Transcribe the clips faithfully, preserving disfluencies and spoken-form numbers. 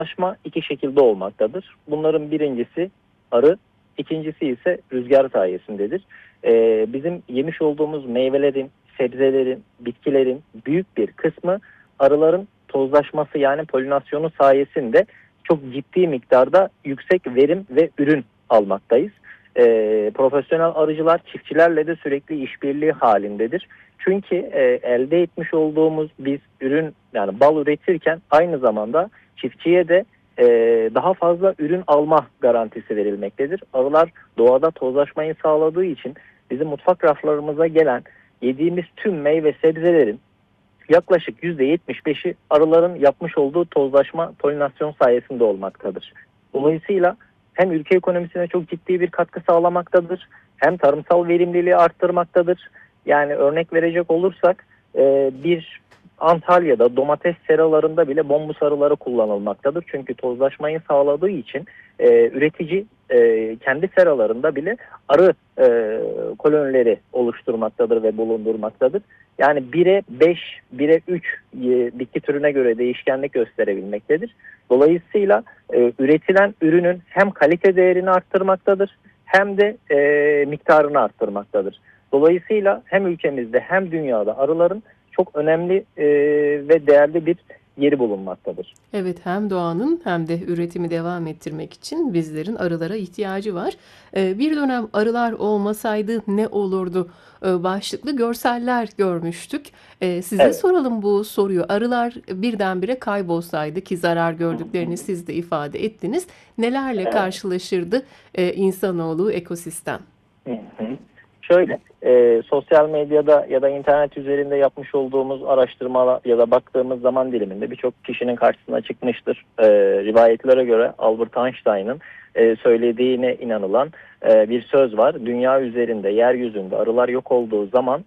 Tozlaşma iki şekilde olmaktadır. Bunların birincisi arı, ikincisi ise rüzgar sayesindedir. Ee, bizim yemiş olduğumuz meyvelerin, sebzelerin, bitkilerin büyük bir kısmı arıların tozlaşması yani polinasyonu sayesinde çok ciddi miktarda yüksek verim ve ürün almaktayız. Ee, profesyonel arıcılar çiftçilerle de sürekli işbirliği halindedir. Çünkü e, elde etmiş olduğumuz biz ürün yani bal üretirken aynı zamanda çiftçiye de e, daha fazla ürün alma garantisi verilmektedir. Arılar doğada tozlaşmayı sağladığı için bizim mutfak raflarımıza gelen yediğimiz tüm meyve sebzelerin yaklaşık yüzde yetmiş beşi arıların yapmış olduğu tozlaşma polinasyon sayesinde olmaktadır. Dolayısıyla hem ülke ekonomisine çok ciddi bir katkı sağlamaktadır, hem tarımsal verimliliği arttırmaktadır. Yani örnek verecek olursak e, bir Antalya'da domates seralarında bile bombus arıları kullanılmaktadır. Çünkü tozlaşmayı sağladığı için e, üretici e, kendi seralarında bile arı e, kolonileri oluşturmaktadır ve bulundurmaktadır. Yani bire beş, bire üç e, bitki türüne göre değişkenlik gösterebilmektedir. Dolayısıyla e, üretilen ürünün hem kalite değerini arttırmaktadır hem de e, miktarını arttırmaktadır. Dolayısıyla hem ülkemizde hem dünyada arıların çok önemli e, ve değerli bir yeri bulunmaktadır. Evet, hem doğanın hem de üretimi devam ettirmek için bizlerin arılara ihtiyacı var. Ee, bir dönem arılar olmasaydı ne olurdu? Ee, başlıklı görseller görmüştük. Ee, size Evet. soralım bu soruyu. Arılar birdenbire kaybolsaydı ki zarar gördüklerini siz de ifade ettiniz. Nelerle Evet. karşılaşırdı e, insanoğlu ekosistem? Hı hı. Şöyle, e, sosyal medyada ya da internet üzerinde yapmış olduğumuz araştırmalar ya da baktığımız zaman diliminde birçok kişinin karşısına çıkmıştır. E, rivayetlere göre Albert Einstein'ın e, söylediğine inanılan e, bir söz var. Dünya üzerinde, yeryüzünde arılar yok olduğu zaman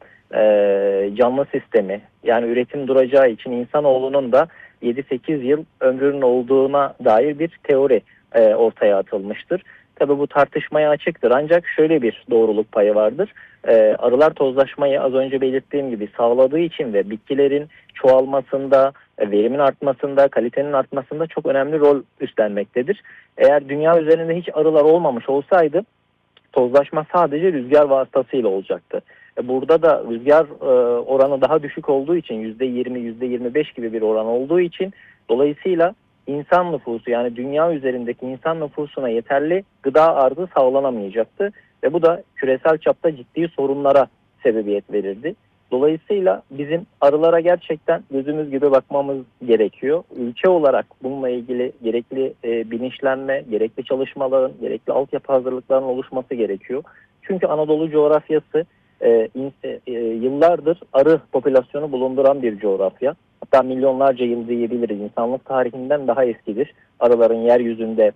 e, canlı sistemi yani üretim duracağı için insanoğlunun da yedi sekiz yıl ömrünün olduğuna dair bir teori e, ortaya atılmıştır. Tabii bu tartışmaya açıktır ancak şöyle bir doğruluk payı vardır. Ee, arılar tozlaşmayı az önce belirttiğim gibi sağladığı için ve bitkilerin çoğalmasında, verimin artmasında, kalitenin artmasında çok önemli rol üstlenmektedir. Eğer dünya üzerinde hiç arılar olmamış olsaydı tozlaşma sadece rüzgar vasıtasıyla olacaktı. E, Burada da rüzgar e, oranı daha düşük olduğu için yüzde yirmi, yüzde yirmi beş gibi bir oran olduğu için dolayısıyla insan nüfusu yani dünya üzerindeki insan nüfusuna yeterli gıda arzı sağlanamayacaktı. Ve bu da küresel çapta ciddi sorunlara sebebiyet verirdi. Dolayısıyla bizim arılara gerçekten gözümüz gibi bakmamız gerekiyor. Ülke olarak bununla ilgili gerekli e, bilinçlenme, gerekli çalışmaların, gerekli altyapı hazırlıklarının oluşması gerekiyor. Çünkü Anadolu coğrafyası e, e, yıllardır arı popülasyonu bulunduran bir coğrafya. Hatta milyonlarca yıl diyebiliriz. İnsanlık tarihinden daha eskidir arıların yeryüzünde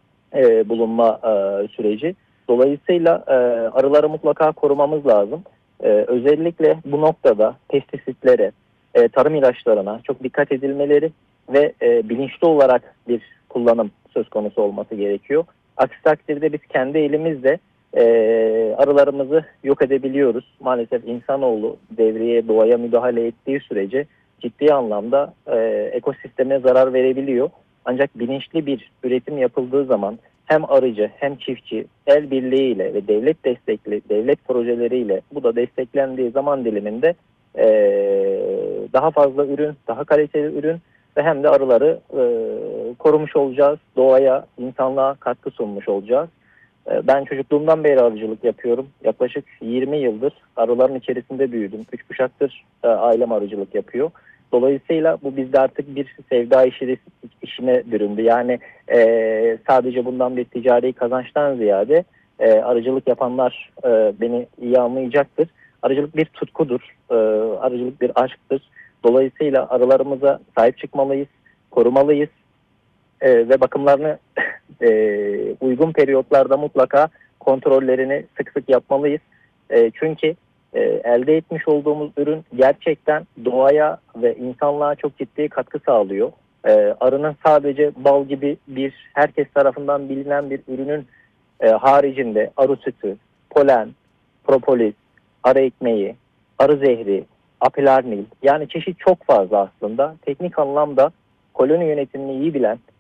e, bulunma e, süreci. Dolayısıyla e, arıları mutlaka korumamız lazım. E, özellikle bu noktada pestisitlere, e, tarım ilaçlarına çok dikkat edilmeleri ve e, bilinçli olarak bir kullanım söz konusu olması gerekiyor. Aksi takdirde biz kendi elimizle e, arılarımızı yok edebiliyoruz. Maalesef insanoğlu devreye, doğaya müdahale ettiği sürece ciddi anlamda e, ekosisteme zarar verebiliyor. Ancak bilinçli bir üretim yapıldığı zaman hem arıcı hem çiftçi el birliğiyle ve devlet destekli devlet projeleriyle bu da desteklendiği zaman diliminde e, daha fazla ürün, daha kaliteli ürün ve hem de arıları e, korumuş olacağız. Doğaya, insanlığa katkı sunmuş olacağız. E, ben çocukluğumdan beri arıcılık yapıyorum. Yaklaşık yirmi yıldır arıların içerisinde büyüdüm. Üç kuşaktır e, ailem arıcılık yapıyor. Dolayısıyla bu bizde artık bir sevda işi, işine büründü. Yani e, sadece bundan bir ticari kazançtan ziyade e, arıcılık yapanlar e, beni iyi anlayacaktır. Arıcılık bir tutkudur, e, arıcılık bir aşktır. Dolayısıyla arılarımıza sahip çıkmalıyız, korumalıyız e, ve bakımlarını e, uygun periyotlarda mutlaka kontrollerini sık sık yapmalıyız. E, çünkü e, elde etmiş olduğumuz ürün gerçekten doğaya ve insanlığa çok ciddi katkı sağlıyor. E, arının sadece bal gibi bir herkes tarafından bilinen bir ürünün e, haricinde arı sütü, polen, propolis, arı ekmeği, arı zehri, apilarnil yani çeşit çok fazla aslında. Teknik anlamda koloni yönetimini iyi bilen